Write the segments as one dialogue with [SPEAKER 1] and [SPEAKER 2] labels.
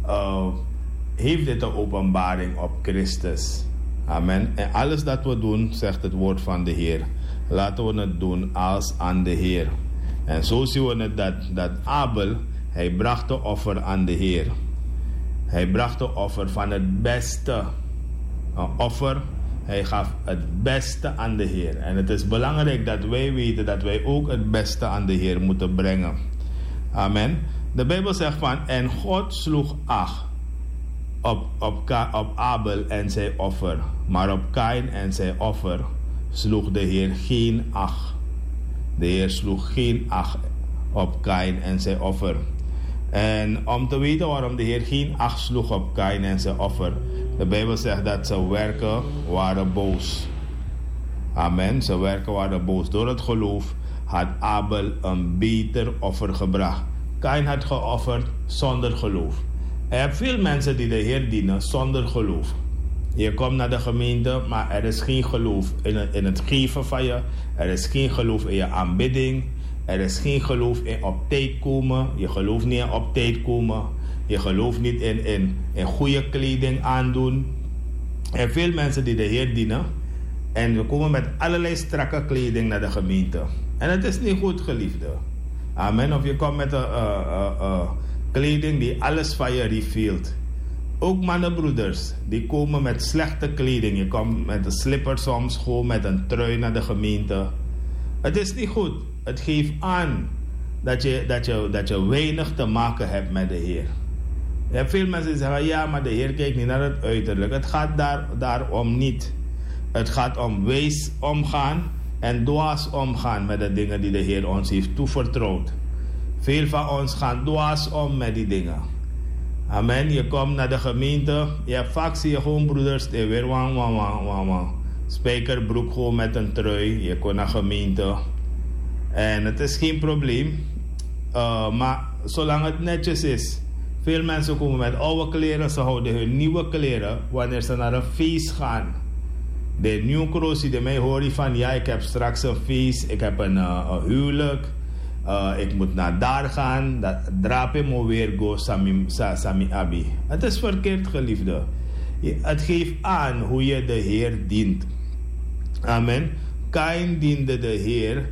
[SPEAKER 1] heeft dit een openbaring op Christus. Amen. En alles dat we doen, zegt het woord van de Heer, laten we het doen als aan de Heer. En zo zien we het dat Abel, hij bracht de offer aan de Heer. Hij bracht de offer van het beste. Een offer, hij gaf het beste aan de Heer. En het is belangrijk dat wij weten dat wij ook het beste aan de Heer moeten brengen. Amen. De Bijbel zegt van, en God sloeg acht op Abel en zijn offer. Maar op Kain en zijn offer sloeg de Heer geen acht. De Heer sloeg geen acht op Kain en zijn offer. En om te weten waarom de Heer geen acht sloeg op Kain en zijn offer, de Bijbel zegt dat zijn werken waren boos. Amen, zijn werken waren boos. Door het geloof had Abel een beter offer gebracht. Kain had geofferd zonder geloof. Er zijn veel mensen die de Heer dienen zonder geloof. Je komt naar de gemeente, maar er is geen geloof in het geven van je. Er is geen geloof in je aanbidding. Er is geen geloof in op tijd komen. Je gelooft niet in op tijd komen. Je gelooft niet in goede kleding aandoen. Er zijn veel mensen die de Heer dienen. En we komen met allerlei strakke kleding naar de gemeente. En het is niet goed, geliefde. Amen. Of je komt met kleding die alles van je revealt. Ook mannenbroeders, die komen met slechte kleding. Je komt met een slipper soms, gewoon met een trui naar de gemeente. Het is niet goed. Het geeft aan dat je weinig te maken hebt met de Heer. Je hebt veel mensen die zeggen, ja, maar de Heer kijkt niet naar het uiterlijk. Het gaat daarom niet. Het gaat om wijs omgaan en dwaas omgaan met de dingen die de Heer ons heeft toevertrouwd. Veel van ons gaan dwaas om met die dingen. Amen. Je komt naar de gemeente. Vaak zie je gewoon broeders die weer spijkerbroek gewoon met een trui. Je komt naar de gemeente. En het is geen probleem. Maar zolang het netjes is. Veel mensen komen met oude kleren. Ze houden hun nieuwe kleren wanneer ze naar een feest gaan. De nieuwe kroos die mij horen van, ja, ik heb straks een feest. Ik heb een huwelijk. Ik moet naar daar gaan. Dat drape mo weer go sami abi. Het is verkeerd, geliefde. Het geeft aan hoe je de Heer dient. Amen. Kain diende de Heer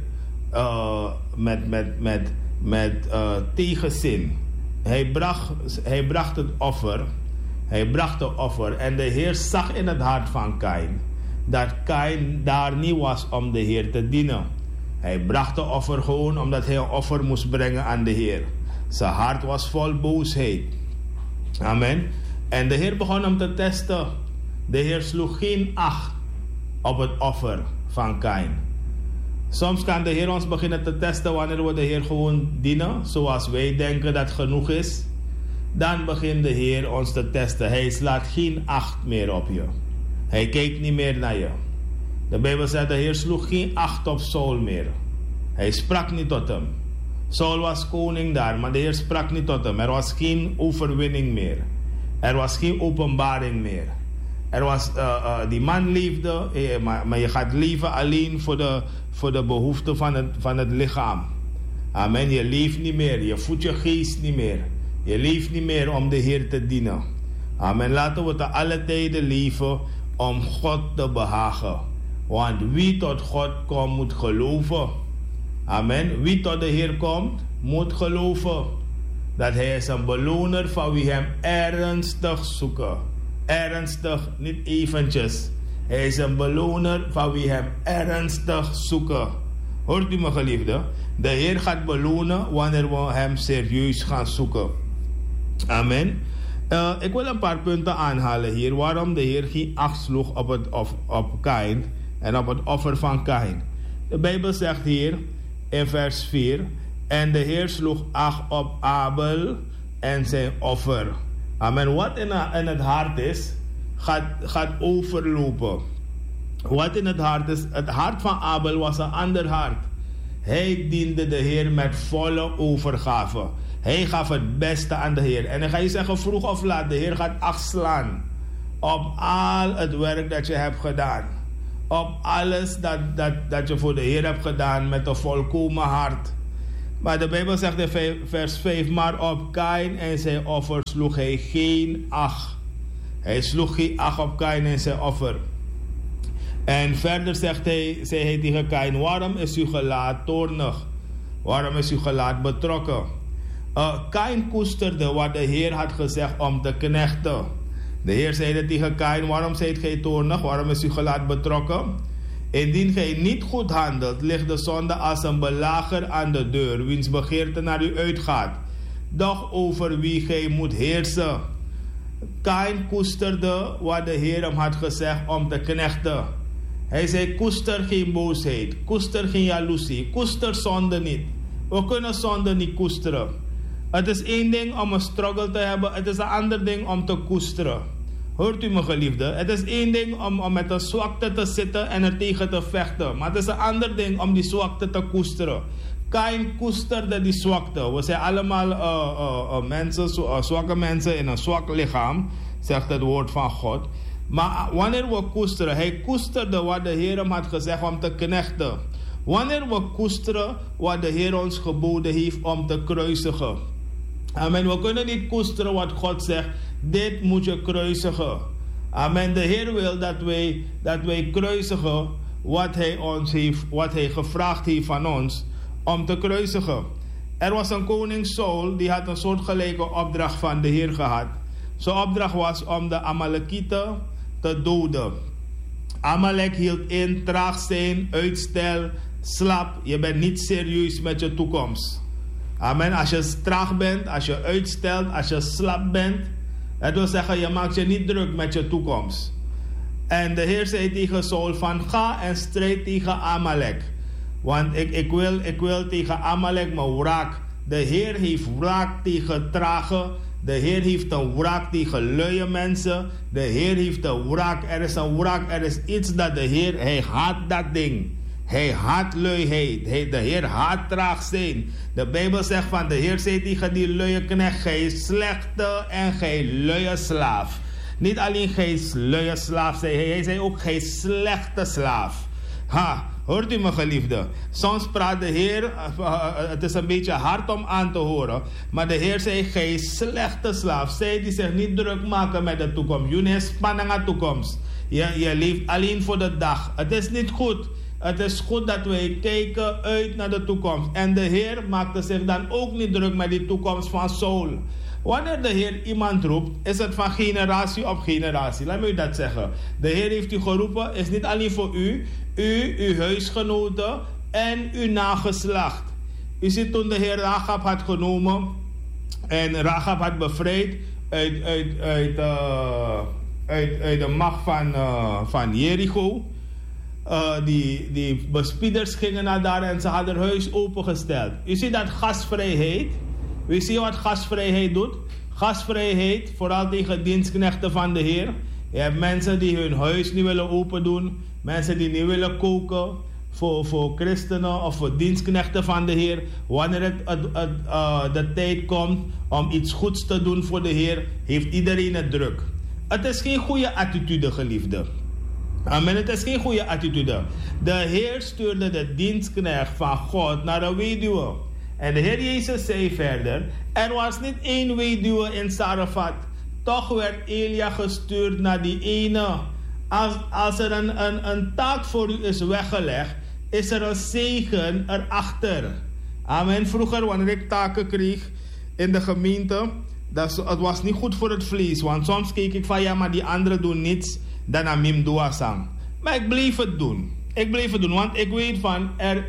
[SPEAKER 1] met tegenzin. Hij bracht het offer. Hij bracht het offer. En de Heer zag in het hart van Kain dat Kain daar niet was om de Heer te dienen. Hij bracht de offer gewoon omdat hij een offer moest brengen aan de Heer. Zijn hart was vol boosheid. Amen. En de Heer begon hem te testen. De Heer sloeg geen acht op het offer van Kain. Soms kan de Heer ons beginnen te testen wanneer we de Heer gewoon dienen, zoals wij denken dat genoeg is. Dan begint de Heer ons te testen. Hij slaat geen acht meer op je. Hij kijkt niet meer naar je. De Bijbel zegt, de Heer sloeg geen acht op Saul meer. Hij sprak niet tot hem. Saul was koning daar, maar de Heer sprak niet tot hem. Er was geen overwinning meer. Er was geen openbaring meer. Er was, die man leefde, maar je gaat leven alleen voor de behoeften van het lichaam. Amen. Je leeft niet meer. Je voedt je geest niet meer. Je leeft niet meer om de Heer te dienen. Amen. Laten we te alle tijden leven om God te behagen. Want wie tot God komt, moet geloven. Amen. Wie tot de Heer komt, moet geloven. Dat Hij is een beloner van wie Hem ernstig zoeken. Ernstig, niet eventjes. Hij is een beloner van wie Hem ernstig zoeken. Hoort u me, geliefde? De Heer gaat belonen wanneer we Hem serieus gaan zoeken. Amen. Ik wil een paar punten aanhalen hier. Waarom de Heer geen acht sloeg op Kain en op het offer van Kain. De Bijbel zegt hier in vers 4. En de Heer sloeg acht op Abel en zijn offer. Amen. Wat in het hart is, gaat overlopen. Wat in het hart is, het hart van Abel was een ander hart. Hij diende de Heer met volle overgave. Hij gaf het beste aan de Heer. En dan ga je zeggen, vroeg of laat, de Heer gaat acht slaan op al het werk dat je hebt gedaan. Op alles dat je voor de Heer hebt gedaan met een volkomen hart. Maar de Bijbel zegt in vers 5, maar op Kain en zijn offer sloeg hij geen acht. Hij sloeg geen acht op Kain en zijn offer. En verder zei hij tegen Kain, waarom is uw gelaat toornig? Waarom is uw gelaat betrokken? Kain koesterde wat de Heer had gezegd om te knechten. De Heer zei tegen Kain, waarom zijt gij toornig? Waarom is uw gelaat betrokken? Indien gij niet goed handelt, ligt de zonde als een belager aan de deur, wiens begeerte naar u uitgaat, doch over wie gij moet heersen. Kain koesterde wat de Heer hem had gezegd om te knechten. Hij zei, koester geen boosheid, koester geen jaloezie, koester zonde niet. We kunnen zonde niet koesteren. Het is één ding om een struggle te hebben, het is een ander ding om te koesteren. Hoort u me geliefde? Het is één ding om met een zwakte te zitten en er tegen te vechten. Maar het is een ander ding om die zwakte te koesteren. Kain koesterde die zwakte. We zijn allemaal mensen, zwakke mensen in een zwak lichaam, zegt het woord van God. Maar wanneer we koesteren, hij koesterde wat de Heer hem had gezegd om te knechten. Wanneer we koesteren wat de Heer ons geboden heeft om te kruisigen. Amen. We kunnen niet koesteren wat God zegt. Dit moet je kruisigen. Amen. De Heer wil dat wij kruisigen wat hij ons heeft, wat hij gevraagd heeft van ons om te kruisigen. Er was een koning Saul, die had een soortgelijke opdracht van de Heer gehad. Zijn opdracht was om de Amalekieten te doden. Amalek hield in traag zijn, uitstel, slap. Je bent niet serieus met je toekomst. Amen. Als je traag bent, als je uitstelt, als je slap bent, dat wil zeggen, je maakt je niet druk met je toekomst. En de Heer zei tegen Saul van, ga en strijd tegen Amalek. Want ik wil tegen Amalek mijn wraak. De Heer heeft wraak tegen trage. De Heer heeft een wraak tegen luie mensen. De Heer heeft een wraak. Er is een wraak. Er is iets dat de Heer, hij haat dat ding. Hij haat luiheid. De Heer haat traag zijn. De Bijbel zegt van, de Heer zei tegen die luie knecht, gij slechte en gij luie slaaf. Niet alleen gij luie slaaf, zei hij zei ook gij slechte slaaf. Ha, hoort u me geliefde? Soms praat de Heer, het is een beetje hard om aan te horen, maar de Heer zei, gij slechte slaaf. Zij die zich niet druk maken met de toekomst. Je hebt spanning aan de toekomst. Je leeft alleen voor de dag. Het is niet goed. Het is goed dat wij kijken uit naar de toekomst. En de Heer maakte zich dan ook niet druk met die toekomst van Saul. Wanneer de Heer iemand roept, is het van generatie op generatie. Laat me u dat zeggen. De Heer heeft u geroepen, is niet alleen voor u, uw huisgenoten en uw nageslacht. U ziet toen de Heer Rahab had genomen en Rahab had bevrijd uit de macht van Jericho. Die bespieders gingen naar daar en ze hadden haar huis opengesteld. U ziet dat gastvrijheid. U ziet wat gastvrijheid doet. Gastvrijheid, vooral tegen dienstknechten van de Heer. Je hebt mensen die hun huis niet willen open doen. Mensen die niet willen koken voor christenen of voor dienstknechten van de Heer. Wanneer de tijd komt om iets goeds te doen voor de Heer, heeft iedereen het druk. Het is geen goede attitude, geliefde. Amen, het is geen goede attitude. De Heer stuurde de dienstknecht van God naar een weduwe. En de Heer Jezus zei verder, er was niet één weduwe in Sarefat. Toch werd Elia gestuurd naar die ene. Als er een taak voor u is weggelegd, is er een zegen erachter. Amen. Vroeger, wanneer ik taken kreeg in de gemeente, het was niet goed voor het vlees. Want soms keek ik van, ja, maar die anderen doen niets. Dan aan mim doasang. Maar ik bleef het doen. Want ik weet van, er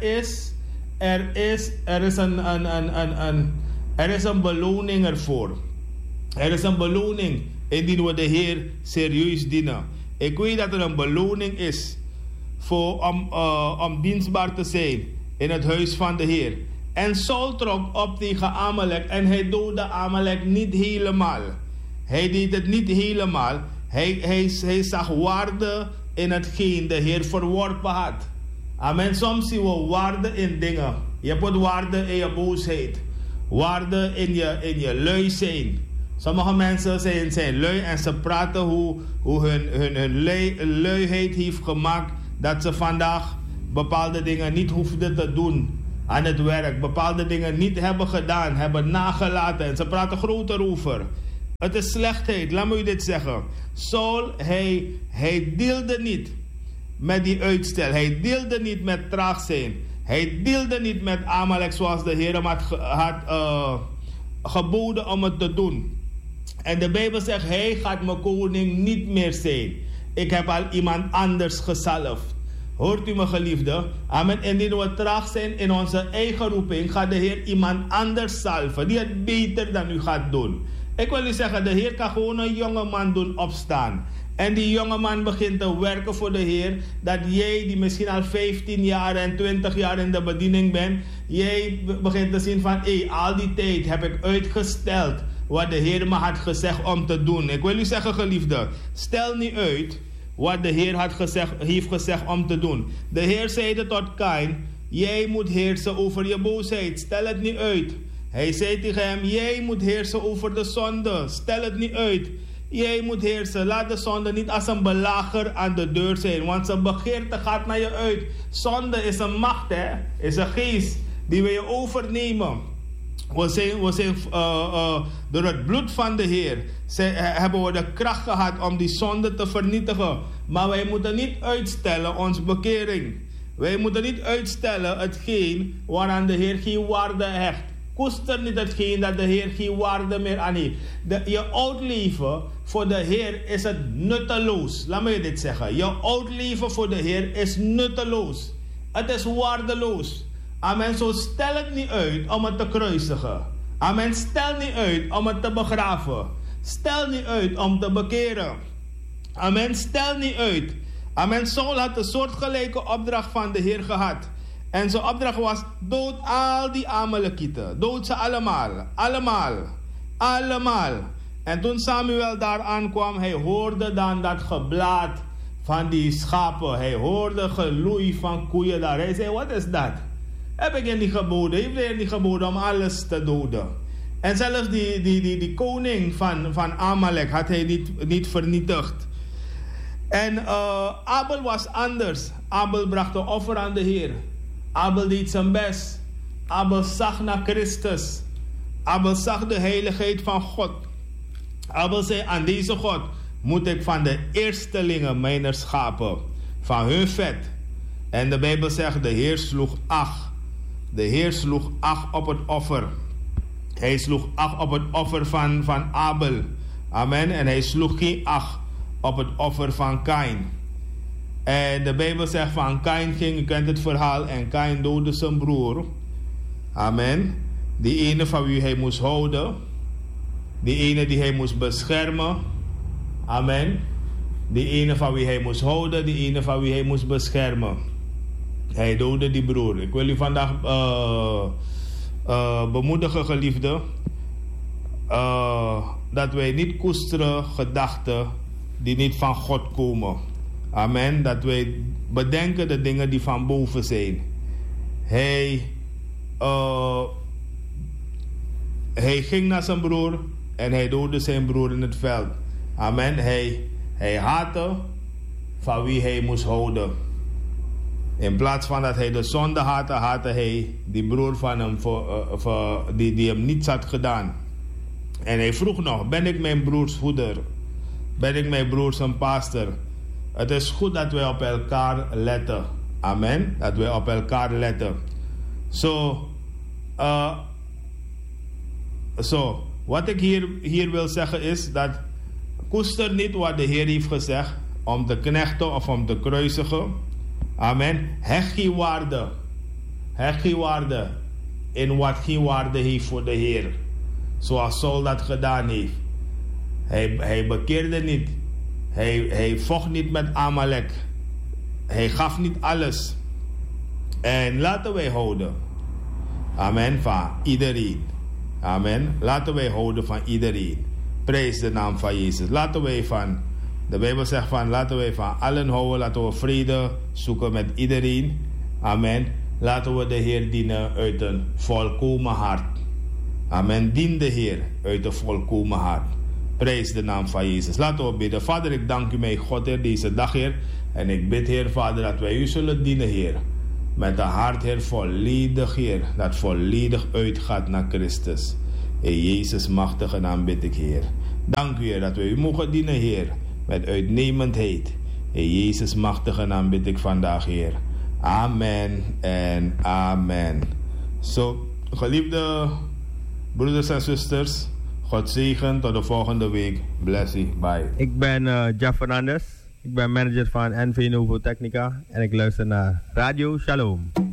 [SPEAKER 1] is een beloning ervoor. Er is een beloning indien we de Heer serieus dienen. Ik weet dat er een beloning is om dienstbaar te zijn in het huis van de Heer. En Saul trok op tegen Amalek en hij doodde Amalek niet helemaal. Hij deed het niet helemaal. Hij zag waarde in hetgeen de Heer verworpen had. Amen. Soms zien we waarde in dingen. Je hebt waarde in je boosheid. Waarde in je lui zijn. Sommige mensen zijn lui en ze praten hoe hun luiheid heeft gemaakt dat ze vandaag bepaalde dingen niet hoefden te doen. aan het werk bepaalde dingen niet hebben gedaan, hebben nagelaten. En ze praten groter over. Het is slechtheid, laat me u dit zeggen. Saul, hij deelde niet met die uitstel. Hij deelde niet met traag zijn. Hij deelde niet met Amalek zoals de Heer hem had geboden om het te doen. En de Bijbel zegt, hij gaat mijn koning niet meer zijn. Ik heb al iemand anders gezalfd. Hoort u me, geliefde? Amen. Indien we traag zijn in onze eigen roeping, gaat de Heer iemand anders salven die het beter dan u gaat doen. Ik wil u zeggen, de Heer kan gewoon een jonge man doen opstaan. En die jonge man begint te werken voor de Heer. Dat jij, die misschien al 15 jaar en 20 jaar in de bediening bent, jij begint te zien van, al die tijd heb ik uitgesteld wat de Heer me had gezegd om te doen. Ik wil u zeggen, geliefde, stel niet uit wat de Heer heeft gezegd om te doen. De Heer zeide tot Kain, jij moet heersen over je boosheid. Stel het niet uit. Hij zei tegen hem, jij moet heersen over de zonde. Stel het niet uit. Jij moet heersen. Laat de zonde niet als een belager aan de deur zijn. Want zijn begeerte gaat naar je uit. Zonde is een macht, is een geest die wil je overnemen. We zijn door het bloed van de Heer hebben we de kracht gehad om die zonde te vernietigen. Maar wij moeten niet uitstellen onze bekering. Wij moeten niet uitstellen hetgeen waaraan de Heer geen waarde hecht. Koester niet hetgeen dat de Heer geen waarde meer aan heeft. Je oud leven voor de Heer is het nutteloos. Laat me je dit zeggen. Je oud leven voor de Heer is nutteloos. Het is waardeloos. Amen. Zo stel het niet uit om het te kruisigen. Amen. Stel niet uit om het te begraven. Stel niet uit om te bekeren. Amen. Stel niet uit. Amen. Saul had een soortgelijke opdracht van de Heer gehad. En zijn opdracht was, dood al die Amalekieten. Dood ze allemaal. Allemaal. En toen Samuel daar aankwam, hij hoorde dan dat geblaat van die schapen. Hij hoorde geloei van koeien daar. Hij zei, wat is dat? Heb ik je niet geboden? Heeft hij niet geboden om alles te doden? En zelfs die koning van Amalek had hij niet vernietigd. En Abel was anders. Abel bracht een offer aan de Heer. Abel deed zijn best. Abel zag naar Christus. Abel zag de heiligheid van God. Abel zei, aan deze God moet ik van de eerstelingen mijner schapen, van hun vet. En de Bijbel zegt, de Heer sloeg acht. De Heer sloeg acht op het offer. Hij sloeg acht op het offer van Abel. Amen. En hij sloeg geen acht op het offer van Kain. En de Bijbel zegt van Kain ging, u kent het verhaal, en Kain doodde zijn broer. Amen. Die ene van wie hij moest houden. Die ene die hij moest beschermen. Amen. Die ene van wie hij moest houden, die ene van wie hij moest beschermen. Hij doodde die broer. Ik wil u vandaag bemoedigen, geliefde, dat wij niet koesteren gedachten die niet van God komen. Amen. Dat wij bedenken de dingen die van boven zijn. Hij ging naar zijn broer en hij doodde zijn broer in het veld. Amen. Hij haatte van wie hij moest houden. In plaats van dat hij de zonde haatte hij die broer van hem die hem niets had gedaan. En hij vroeg nog, ben ik mijn broers voeder? Ben ik mijn broers een pastor? Het is goed dat wij op elkaar letten. Amen. Dat wij op elkaar letten. Wat ik hier wil zeggen is dat koester niet wat de Heer heeft gezegd om te knechten of om te kruisigen. Amen. Hecht geen waarde. Hecht geen waarde in wat geen waarde heeft voor de Heer. Zoals Saul dat gedaan heeft. Hij bekeerde niet. Hij vocht niet met Amalek. Hij gaf niet alles. En laten wij houden. Amen. Van iedereen. Amen. Laten wij houden van iedereen. Prijs de naam van Jezus. Laten wij van, de Bijbel zegt van, laten wij van allen houden. Laten we vrede zoeken met iedereen. Amen. Laten we de Heer dienen uit een volkomen hart. Amen. Dien de Heer uit een volkomen hart. Prijs de naam van Jezus. Laten we bidden. Vader, ik dank u, mijn God, Heer, deze dag, Heer. En ik bid, Heer, Vader, dat wij u zullen dienen, Heer. met een hart, Heer, volledig, Heer, dat volledig uitgaat naar Christus. In Jezus' machtige naam bid ik, Heer. Dank u, Heer, dat we u mogen dienen, Heer, met uitnemendheid. In Jezus' machtige naam bid ik vandaag, Heer. Amen en amen. Zo, geliefde broeders en zusters, God zegen tot de volgende week. Bless you. Bye.
[SPEAKER 2] Ik ben Jeff Fernandez. Ik ben manager van NV Novo Technica en ik luister naar Radio Shalom.